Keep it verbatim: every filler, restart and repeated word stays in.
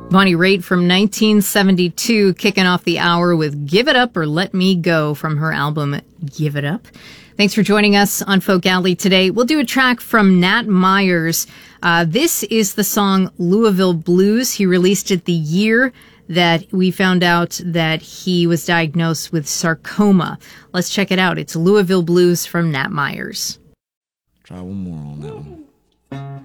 Bonnie Raitt from nineteen seventy-two, kicking off the hour with Give It Up or Let Me Go from her album Give It Up. Thanks for joining us on Folk Alley today. We'll do a track from Nat Myers. Uh, this is the song Louisville Blues. He released it the year that we found out that he was diagnosed with sarcoma. Let's check it out. It's Louisville Blues from Nat Myers. Try one more on that one.